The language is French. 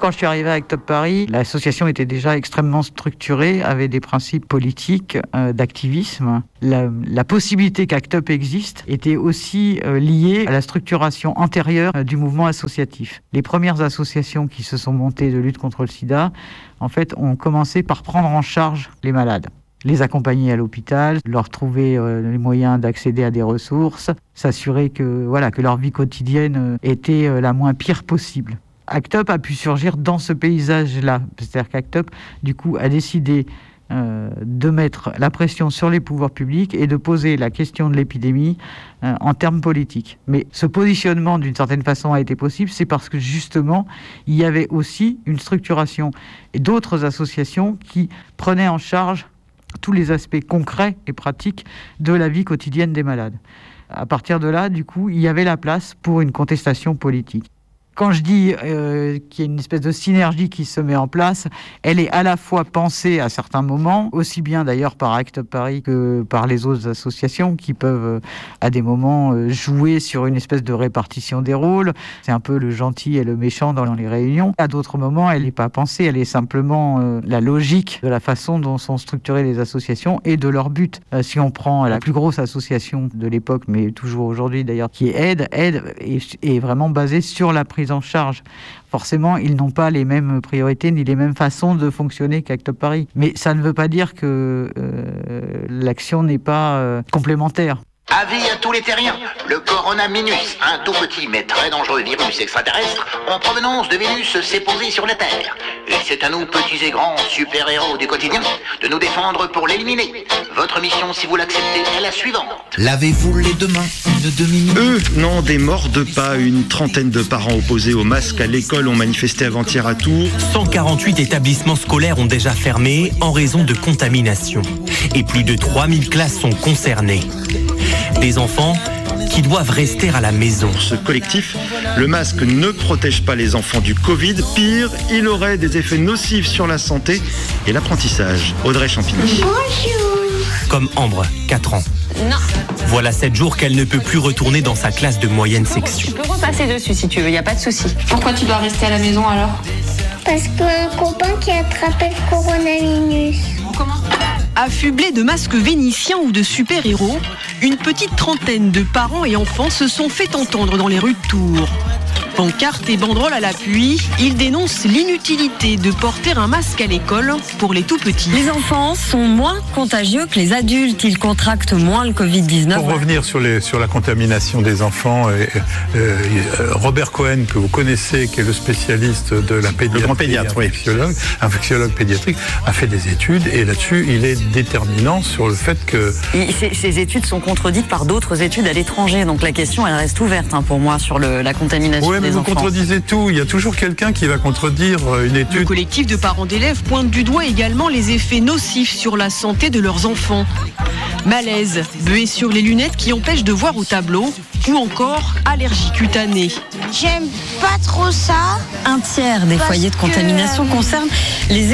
Quand je suis arrivé à ACT UP Paris, l'association était déjà extrêmement structurée, avait des principes politiques, d'activisme. La possibilité qu'ACT UP existe était aussi liée à la structuration antérieure du mouvement associatif. Les premières associations qui se sont montées de lutte contre le sida, en fait, ont commencé par prendre en charge les malades, les accompagner à l'hôpital, leur trouver les moyens d'accéder à des ressources, s'assurer que leur vie quotidienne était la moins pire possible. ACT UP a pu surgir dans ce paysage-là. C'est-à-dire qu'ACT UP, du coup, a décidé de mettre la pression sur les pouvoirs publics et de poser la question de l'épidémie en termes politiques. Mais ce positionnement, d'une certaine façon, a été possible, c'est parce que, justement, il y avait aussi une structuration et d'autres associations qui prenaient en charge tous les aspects concrets et pratiques de la vie quotidienne des malades. À partir de là, du coup, il y avait la place pour une contestation politique. Quand je dis qu'il y a une espèce de synergie qui se met en place, elle est à la fois pensée à certains moments, aussi bien d'ailleurs par ACT UP Paris que par les autres associations qui peuvent à des moments jouer sur une espèce de répartition des rôles. C'est un peu le gentil et le méchant dans les réunions. À d'autres moments, elle n'est pas pensée, elle est simplement la logique de la façon dont sont structurées les associations et de leur but. Si on prend la plus grosse association de l'époque, mais toujours aujourd'hui d'ailleurs, qui est Aide est vraiment basée sur la prise en charge. Forcément, ils n'ont pas les mêmes priorités ni les mêmes façons de fonctionner qu'ACT UP Paris. Mais ça ne veut pas dire que l'action n'est pas complémentaire. Avis à tous les terriens, le coronavirus, un tout petit mais très dangereux virus extraterrestre en provenance de Vénus s'est posé sur la Terre. Et c'est à nous, petits et grands super-héros du quotidien, de nous défendre pour l'éliminer. Votre mission, si vous l'acceptez, est la suivante. Lavez-vous les deux mains, une demi-minute. N'en démordent pas. Une trentaine de parents opposés au masque à l'école ont manifesté avant-hier à Tours. 148 établissements scolaires ont déjà fermé en raison de contamination. Et plus de 3000 classes sont concernées. Des enfants qui doivent rester à la maison. Pour ce collectif, le masque ne protège pas les enfants du Covid. Pire, il aurait des effets nocifs sur la santé et l'apprentissage. Audrey Champigny. Bonjour. Comme Ambre, 4 ans. Non. Voilà 7 jours qu'elle ne peut plus retourner dans sa classe de moyenne section. Tu peux repasser dessus si tu veux, y a pas de souci. Pourquoi tu dois rester à la maison alors? Parce qu'un copain qui a attrapé le coronavirus. Comment? Affublés de masques vénitiens ou de super-héros, une petite trentaine de parents et enfants se sont fait entendre dans les rues de Tours. Pancartes et banderoles à l'appui, ils dénoncent l'inutilité de porter un masque à l'école pour les tout-petits. Les enfants sont moins contagieux que les adultes, ils contractent moins le Covid-19. Pour revenir sur la contamination des enfants, Robert Cohen, que vous connaissez, qui est le spécialiste de la pédiatrie, le grand pédiatre, infectiologue pédiatrique, a fait des études et là-dessus, il est déterminant sur le fait que... Ces études sont contredites par d'autres études à l'étranger, donc la question, elle reste ouverte pour moi sur la contamination. Oui, mais vous contredisez tout. Il y a toujours quelqu'un qui va contredire une étude. Le collectif de parents d'élèves pointe du doigt également les effets nocifs sur la santé de leurs enfants. Malaise, buée sur les lunettes qui empêchent de voir au tableau, ou encore allergie cutanée. J'aime pas trop ça. Un tiers des foyers de contamination concernent les